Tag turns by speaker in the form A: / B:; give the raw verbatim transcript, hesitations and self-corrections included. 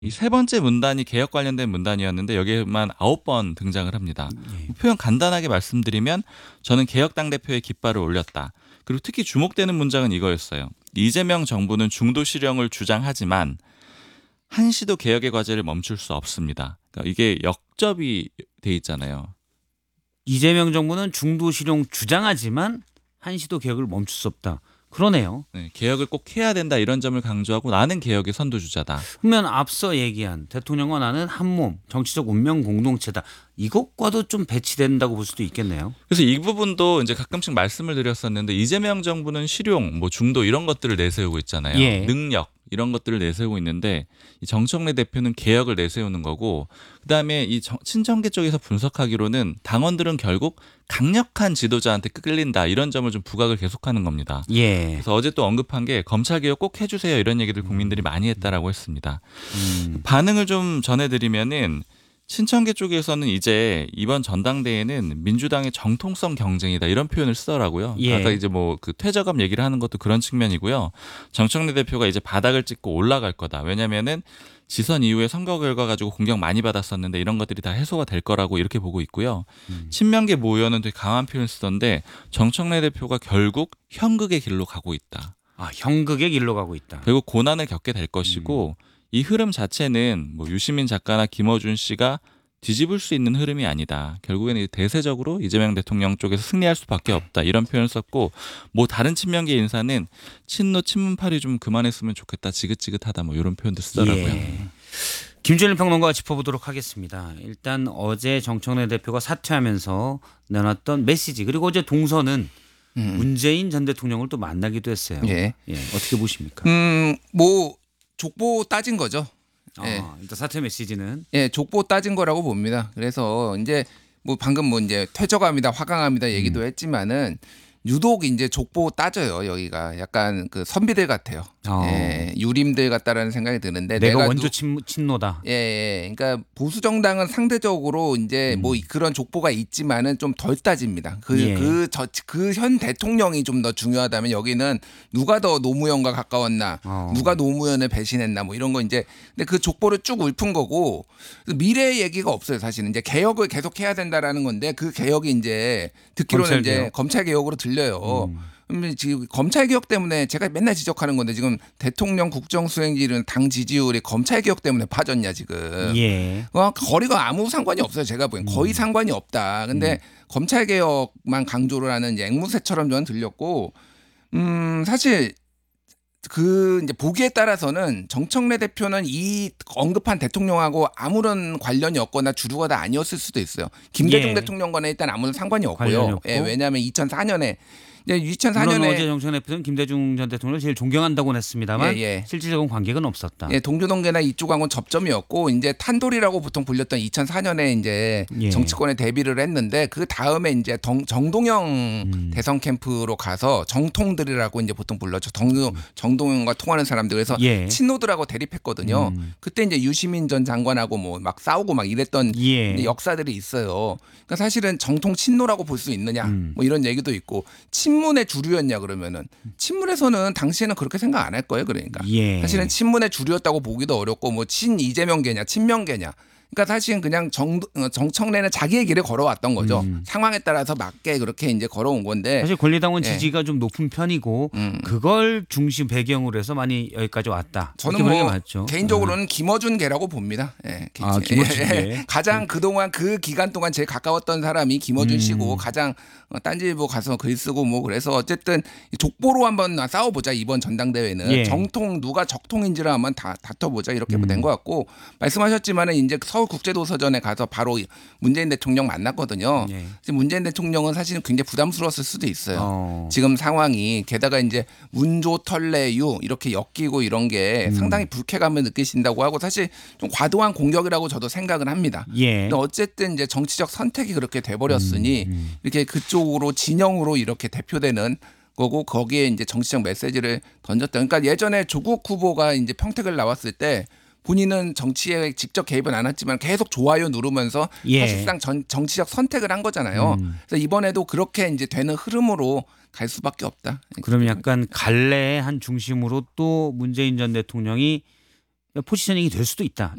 A: 이 세 번째 문단이 개혁 관련된 문단이었는데 여기에만 아홉 번 등장을 합니다.
B: 예.
A: 표현 간단하게 말씀드리면 저는 개혁 당대표의 깃발을 올렸다. 그리고 특히 주목되는 문장은 이거였어요. 이재명 정부는 중도 실형을 주장하지만 한시도 개혁의 과제를 멈출 수 없습니다. 그러니까 이게 역접이 돼 있잖아요.
B: 이재명 정부는 중도 실용 주장하지만 한시도 개혁을 멈출 수 없다. 그러네요.
A: 네, 개혁을 꼭 해야 된다 이런 점을 강조하고 나는 개혁의 선두주자다.
B: 그러면 앞서 얘기한 대통령과 나는 한몸, 정치적 운명 공동체다. 이것과도 좀 배치된다고 볼 수도 있겠네요.
A: 그래서 이 부분도 이제 가끔씩 말씀을 드렸었는데 이재명 정부는 실용, 뭐 중도 이런 것들을 내세우고 있잖아요.
B: 예.
A: 능력 이런 것들을 내세우고 있는데 이 정청래 대표는 개혁을 내세우는 거고 그다음에 이 정- 친정계 쪽에서 분석하기로는 당원들은 결국 강력한 지도자한테 끌린다 이런 점을 좀 부각을 계속하는 겁니다.
B: 예.
A: 그래서 어제 또 언급한 게 검찰 개혁 꼭 해주세요 이런 얘기들 국민들이 많이 했다라고 했습니다.
B: 음.
A: 반응을 좀 전해드리면은 친정계 쪽에서는 이제 이번 전당대회는 민주당의 정통성 경쟁이다 이런 표현을 쓰더라고요.
B: 예.
A: 아까 이제 뭐 그 퇴저감 얘기를 하는 것도 그런 측면이고요. 정청래 대표가 이제 바닥을 찍고 올라갈 거다. 왜냐면은 지선 이후에 선거 결과 가지고 공격 많이 받았었는데 이런 것들이 다 해소가 될 거라고 이렇게 보고 있고요.
B: 음.
A: 친명계 모 의원은 되게 강한 표현을 쓰던데 정청래 대표가 결국 형극의 길로 가고 있다.
B: 아, 형극의 길로 가고 있다.
A: 결국 고난을 겪게 될 것이고
B: 음.
A: 이 흐름 자체는 뭐 유시민 작가나 김어준 씨가 뒤집을 수 있는 흐름이 아니다. 결국에는 대세적으로 이재명 대통령 쪽에서 승리할 수밖에 없다. 이런 표현을 썼고 뭐 다른 친명계 인사는 친노 친문팔이 좀 그만했으면 좋겠다. 지긋지긋하다. 뭐 이런 표현도 쓰더라고요.
B: 예. 김준일 평론가와 짚어보도록 하겠습니다. 일단 어제 정청래 대표가 사퇴하면서 내놨던 메시지 그리고 어제 동서는
C: 음.
B: 문재인 전 대통령을 또 만나기도 했어요.
C: 예.
B: 예, 어떻게 보십니까?
C: 음, 뭐 족보 따진 거죠. 예.
B: 아, 일단 사퇴 메시지는
C: 예, 족보 따진 거라고 봅니다. 그래서 이제 뭐 방금 뭐 이제 퇴저감이다, 화강합니다 얘기도
B: 음.
C: 했지만은 유독 이제 족보 따져요. 여기가 약간 그 선비들 같아요.
B: 어.
C: 예, 유림들 같다라는 생각이 드는데
B: 내가,
C: 내가
B: 원조
C: 누-
B: 친, 친노다.
C: 예, 예. 그러니까 보수 정당은 상대적으로 이제
B: 음.
C: 뭐 그런 족보가 있지만은 좀 덜 따집니다. 그
B: 예.
C: 그 저 그 현 대통령이 좀 더 중요하다면 여기는 누가 더 노무현과 가까웠나,
B: 어.
C: 누가 노무현을 배신했나 뭐 이런 거 이제 근데 그 족보를 쭉 읊은 거고 미래 얘기가 없어요. 사실은 이제 개혁을 계속 해야 된다라는 건데 그 개혁이 이제 듣기로는
B: 검찰
C: 이제
B: 개혁.
C: 검찰 개혁으로 들려요.
B: 음.
C: 그러면 지금 검찰 개혁 때문에 제가 맨날 지적하는 건데 지금 대통령 국정수행질은 당 지지율이 검찰 개혁 때문에 빠졌냐 지금.
B: 예.
C: 어, 거리가 아무 상관이 없어요. 제가 보기엔 거의 상관이 없다. 근데 검찰 개혁만 강조를 하는 이제 앵무새처럼 저는 들렸고, 음 사실 그 이제 보기에 따라서는 정청래 대표는 이 언급한 대통령하고 아무런 관련이 없거나 주류가 다 아니었을 수도 있어요. 김대중
B: 예.
C: 대통령과는 일단 아무런 상관이
B: 관련이
C: 없고요.
B: 없고.
C: 예, 왜냐하면 이천사 년에 이제 이천사
B: 물론
C: 년에
B: 어제 정청래 대표는 김대중 전 대통령을 제일 존경한다고는 했습니다만
C: 예, 예.
B: 실질적인 관계는 없었다.
C: 예, 동교동계나 이쪽하고는 접점이었고 이제 탄돌이라고 보통 불렸던 이천사 년에 이제
B: 예.
C: 정치권에 데뷔를 했는데 그 다음에 이제 정, 정동영
B: 음.
C: 대선 캠프로 가서 정통들이라고 이제 보통 불렀죠. 정, 정동영과 통하는 사람들 그래서
B: 예.
C: 친노들하고 대립했거든요.
B: 음.
C: 그때 이제 유시민 전 장관하고 뭐 막 싸우고 막 이랬던
B: 예.
C: 이제 역사들이 있어요. 그러니까 사실은 정통 친노라고 볼 수 있느냐
B: 음.
C: 뭐 이런 얘기도 있고 친문의 주류였냐 그러면은 친문에서는 당시에는 그렇게 생각 안 할 거예요. 그러니까
B: 예.
C: 사실은 친문의 주류였다고 보기도 어렵고 뭐 친 이재명계냐 친명계냐 그러니까 사실은 그냥 정, 어, 정청래는 자기의 길을 걸어왔던 거죠.
B: 음.
C: 상황에 따라서 맞게 그렇게 이제 걸어온 건데
B: 사실 권리당원
C: 예.
B: 지지가 좀 높은 편이고
C: 음.
B: 그걸 중심 배경으로 해서 많이 여기까지 왔다.
C: 저는
B: 이렇게 보는
C: 뭐
B: 게 맞죠.
C: 개인적으로는 김어준계라고 봅니다. 예.
B: 아, 김어준계.
C: 예. 가장 그동안 그 기간 동안 제일 가까웠던 사람이 김어준
B: 음.
C: 씨고 가장 어, 딴지일보 가서 글 쓰고 뭐 그래서 어쨌든 족보로 한번 싸워보자 이번 전당대회는
B: 예.
C: 정통 누가 적통인지를 한번 다 다퉈보자 이렇게
B: 음.
C: 된 것 같고 말씀하셨지만은 이제 서울국제도서전에 가서 바로 문재인 대통령 만났거든요.
B: 예.
C: 지금 문재인 대통령은 사실은 굉장히 부담스러웠을 수도 있어요.
B: 어.
C: 지금 상황이 게다가 이제 문조 털레유 이렇게 엮이고 이런 게
B: 음.
C: 상당히 불쾌감을 느끼신다고 하고 사실 좀 과도한 공격이라고 저도 생각을 합니다.
B: 예.
C: 근데 어쨌든 이제 정치적 선택이 그렇게 돼버렸으니
B: 음, 음.
C: 이렇게 그쪽으로 진영으로 이렇게 대표되는 거고 거기에 이제 정치적 메시지를 던졌다. 그러니까 예전에 조국 후보가 이제 평택을 나왔을 때 본인은 정치에 직접 개입은 안 했지만 계속 좋아요 누르면서
B: 예.
C: 사실상 전, 정치적 선택을 한 거잖아요.
B: 음.
C: 그래서 이번에도 그렇게 이제 되는 흐름으로 갈 수밖에 없다.
B: 그럼 약간 갈래의 한 중심으로 또 문재인 전 대통령이 포지셔닝이 될 수도 있다.